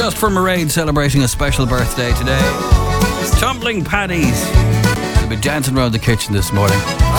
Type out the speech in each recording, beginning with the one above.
Just for Mairead, celebrating a special birthday today. Tumbling Paddies. They'll be dancing around the kitchen this morning.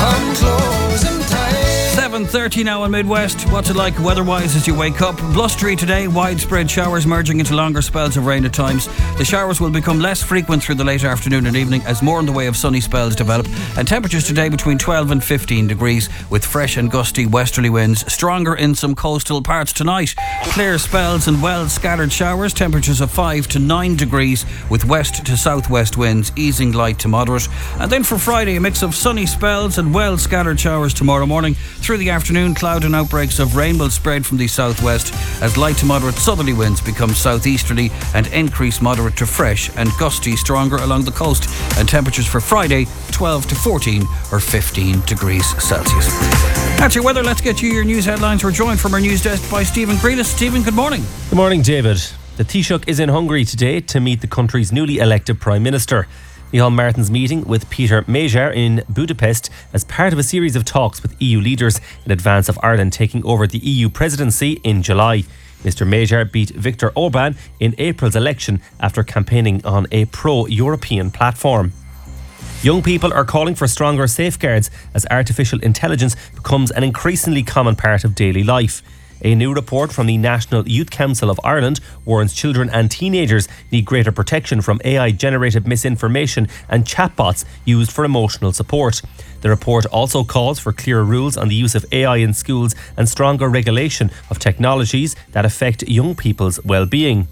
7:30 now in Midwest. What's it like weather-wise as you wake up? Blustery today, widespread showers merging into longer spells of rain at times. The showers will become less frequent through the late afternoon and evening as more in the way of sunny spells develop. And temperatures today between 12 and 15 degrees with fresh and gusty westerly winds. Stronger in some coastal parts tonight. Clear spells and well-scattered showers. Temperatures of 5 to 9 degrees with west to southwest winds easing light to moderate. And then for Friday, a mix of sunny spells and well-scattered showers tomorrow morning. Through the afternoon, cloud and outbreaks of rain will spread from the southwest as light to moderate southerly winds become southeasterly and increase moderate to fresh and gusty stronger along the coast. And temperatures for Friday, 12 to 14 or 15 degrees Celsius. That's your weather. Let's get you your news headlines. We're joined from our news desk by Stephen Grealis. Stephen, good morning. Good morning, David. The Taoiseach is in Hungary today to meet the country's newly elected Prime Minister. Micheál Martin's meeting with Peter Major in Budapest as part of a series of talks with EU leaders in advance of Ireland taking over the EU presidency in July. Mr Major beat Viktor Orbán in April's election after campaigning on a pro-European platform. Young people are calling for stronger safeguards as artificial intelligence becomes an increasingly common part of daily life. A new report from the National Youth Council of Ireland warns children and teenagers need greater protection from AI-generated misinformation and chatbots used for emotional support. The report also calls for clearer rules on the use of AI in schools and stronger regulation of technologies that affect young people's well-being.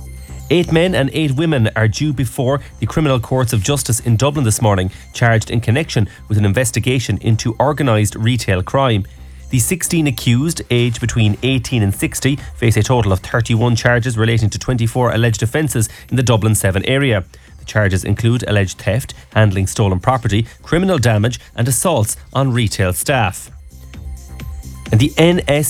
8 men and 8 women are due before the Criminal Courts of Justice in Dublin this morning, charged in connection with an investigation into organised retail crime. The 16 accused, aged between 18 and 60, face a total of 31 charges relating to 24 alleged offences in the Dublin 7 area. The charges include alleged theft, handling stolen property, criminal damage and assaults on retail staff. And the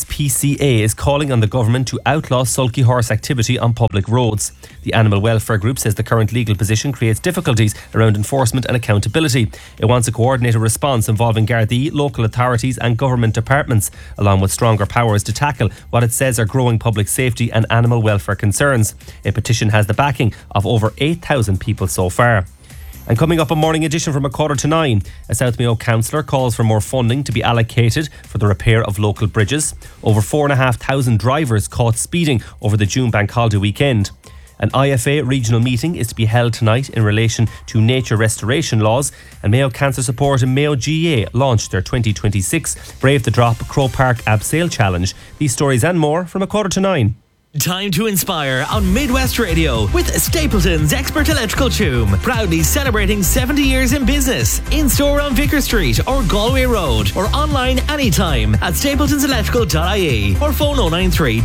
NSPCA is calling on the government to outlaw sulky horse activity on public roads. The Animal Welfare Group says the current legal position creates difficulties around enforcement and accountability. It wants a coordinated response involving Gardaí, local authorities and government departments, along with stronger powers to tackle what it says are growing public safety and animal welfare concerns. A petition has the backing of over 8,000 people so far. And coming up, a morning edition from 8:45, a South Mayo councillor calls for more funding to be allocated for the repair of local bridges. Over 4,500 drivers caught speeding over the June bank holiday weekend. An IFA regional meeting is to be held tonight in relation to nature restoration laws, and Mayo Cancer Support and Mayo GA launched their 2026 Brave the Drop Crow Park Abseil Challenge. These stories and more from 8:45. Time to inspire on Midwest Radio with Stapleton's Expert Electrical Choom. Proudly celebrating 70 years in business. In store on Vicar Street or Galway Road or online anytime at stapletonselectrical.ie or phone 093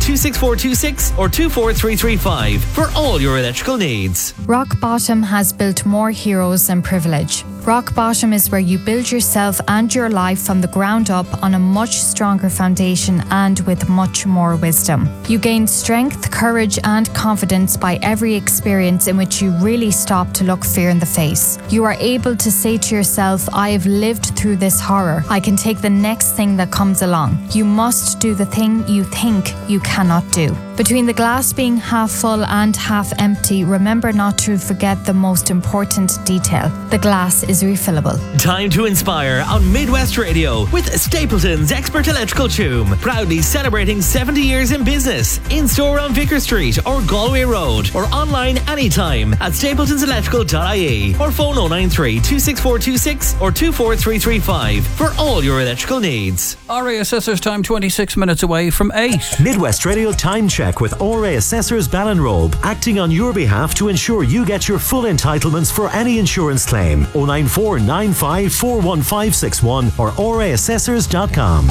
26426 or 24335 for all your electrical needs. Rock Bottom has built more heroes than privilege. Rock Bottom is where you build yourself and your life from the ground up on a much stronger foundation and with much more wisdom. You gain strength, courage and confidence by every experience in which you really stop to look fear in the face. You are able to say to yourself, I have lived through this horror. I can take the next thing that comes along. You must do the thing you think you cannot do. Between the glass being half full and half empty, remember not to forget the most important detail. The glass is refillable. Time to inspire on Midwest Radio with Stapleton's Expert Electrical Choom. Proudly celebrating 70 years in business. In store on Vicar Street or Galway Road or online anytime at stapletonselectrical.ie or phone 093 26426 or 24335 for all your electrical needs. RA Assessors time 26 minutes away from 8. Midwest Radio time check with RA Assessors Ballinrobe, acting on your behalf to ensure you get your full entitlements for any insurance claim. 094 95 41561 or raassessors.com.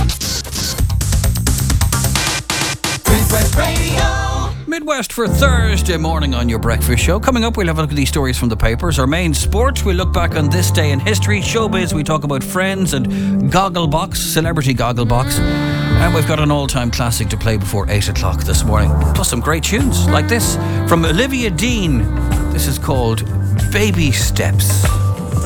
Midwest Radio. Midwest for Thursday morning on your breakfast show. Coming up, we'll have a look at these stories from the papers. Our main sport, we'll look back on this day in history. Showbiz, we talk about Friends and Gogglebox, Celebrity Gogglebox. And we've got an all-time classic to play before 8 o'clock this morning. Plus some great tunes like this from Olivia Dean. This is called Baby Steps.